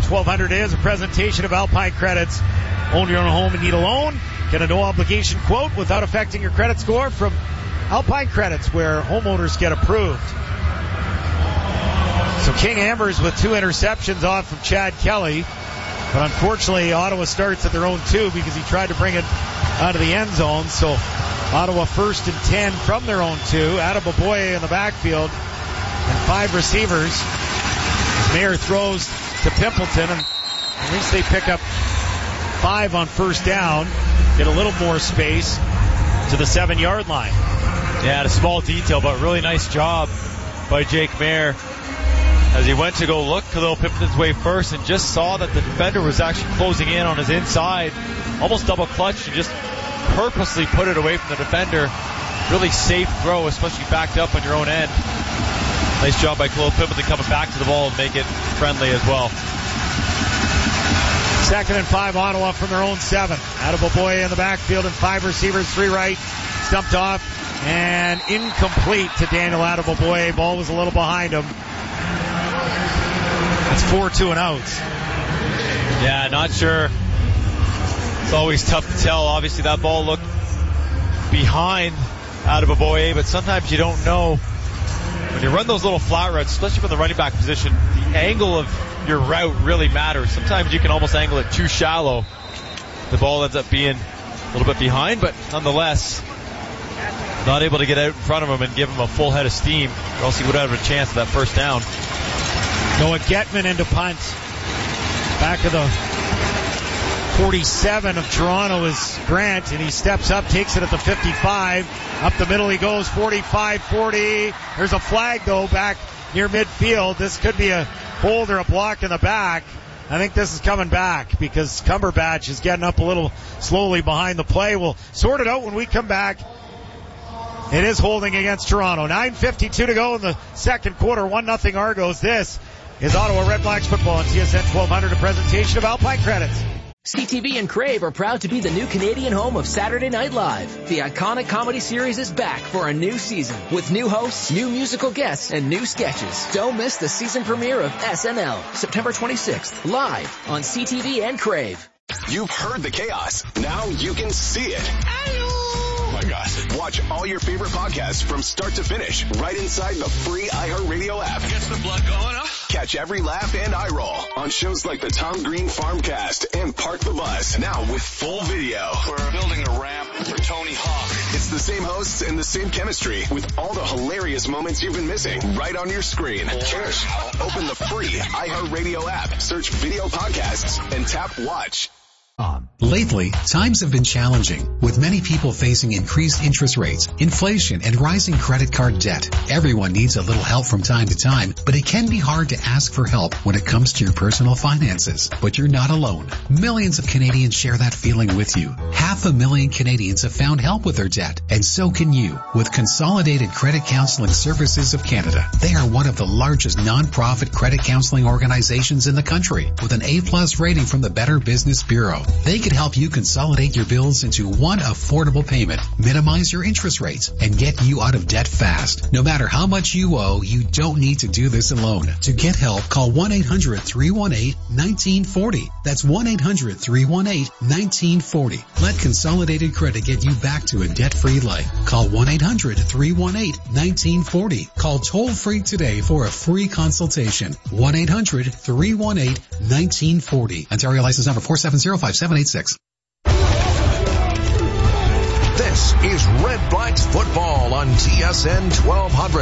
1200 is a presentation of Alpine Credits. Own your own home and need a loan? Get a no-obligation quote without affecting your credit score from Alpine Credits, where homeowners get approved. So King Ambers with 2 interceptions off from Chad Kelly. But unfortunately, Ottawa starts at their own 2 because he tried to bring it out of the end zone. So Ottawa 1st and 10 from their own 2. Adeboboye in the backfield and 5 receivers. As Mayer throws to Pimpleton, and at least they pick up 5 on first down. Get a little more space to the 7-yard line. Yeah, a small detail, but really nice job by Jake Mayer as he went to go look Khalil Pimpleton's way first and just saw that the defender was actually closing in on his inside, almost double clutched and just purposely put it away from the defender. Really safe throw, especially backed up on your own end. Nice job by Khalil Pimpleton coming back to the ball and make it friendly as well. 2nd and 5, Ottawa from their own 7. Adeboboye in the backfield and 5 receivers, 3 right, stumped off and incomplete to Daniel Adeboboye. Ball was a little behind him. It's 4 2-and-outs. Yeah, not sure. It's always tough to tell. Obviously, that ball looked behind Adeboboye, but sometimes you don't know. When you run those little flat routes, especially from the running back position, the angle of your route really matters. Sometimes you can almost angle it too shallow. The ball ends up being a little bit behind, but nonetheless, not able to get out in front of him and give him a full head of steam, or else he would have a chance at that first down. Noah Getman into punt. Back of the 47 of Toronto is Grant, and he steps up, takes it at the 55. Up the middle he goes, 45-40. There's a flag, though, back near midfield. This could be a hold or a block in the back. I think this is coming back because Cumberbatch is getting up a little slowly behind the play. We'll sort it out when we come back. It is holding against Toronto. 9:52 to go in the second quarter. 1-0 Argos. This is Ottawa Redblacks football on TSN 1200, a presentation of Alpine Credits. CTV and Crave are proud to be the new Canadian home of Saturday Night Live. The iconic comedy series is back for a new season with new hosts, new musical guests, and new sketches. Don't miss the season premiere of SNL, September 26th, live on CTV and Crave. You've heard the chaos. Now you can see it. Oh my gosh. Watch all your favorite podcasts from start to finish right inside the free iHeartRadio app. Gets the blood going, huh? Catch every laugh and eye roll on shows like the Tom Green Farmcast and Park the Bus, now with full video. We're building a ramp for Tony Hawk. It's the same hosts and the same chemistry with all the hilarious moments you've been missing right on your screen. Cheers. Open the free iHeartRadio app, search video podcasts, and tap watch. Lately, times have been challenging, with many people facing increased interest rates, inflation, and rising credit card debt. Everyone needs a little help from time to time, but it can be hard to ask for help when it comes to your personal finances. But you're not alone. Millions of Canadians share that feeling with you. 500,000 Canadians have found help with their debt, and so can you, with Consolidated Credit Counseling Services of Canada. They are one of the largest non-profit credit counseling organizations in the country, with an A+ rating from the Better Business Bureau. They can help you consolidate your bills into one affordable payment, minimize your interest rates, and get you out of debt fast. No matter how much you owe, you don't need to do this alone. To get help, call 1-800-318-1940. That's 1-800-318-1940. Let Consolidated Credit get you back to a debt-free life. Call 1-800-318-1940. Call toll-free today for a free consultation. 1-800-318-1940. Ontario license number 4705786. This is Red Blacks football on TSN 1200.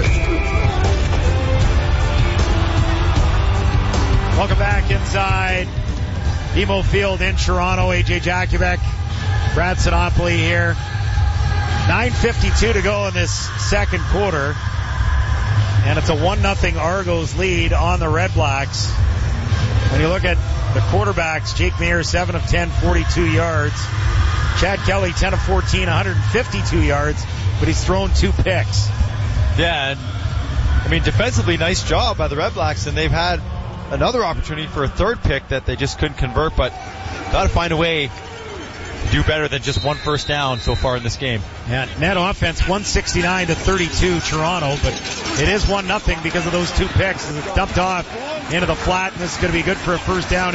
Welcome back inside BMO Field in Toronto. AJ Jakubek, Brad Sinopoli here. 9:52 to go in this second quarter. And it's a 1-0 Argos lead on the Red Blacks. When you look at the quarterbacks, Jake Mayer, 7 of 10, 42 yards. Chad Kelly, 10 of 14, 152 yards, but he's thrown 2 picks. Yeah, and I mean, defensively, nice job by the Red Blacks, and they've had another opportunity for a third pick that they just couldn't convert, but got to find a way to do better than just 1 first down so far in this game. Yeah, net offense 169-32 Toronto, but it is 1-0 because of those 2 picks. It's dumped off into the flat, and this is going to be good for a first down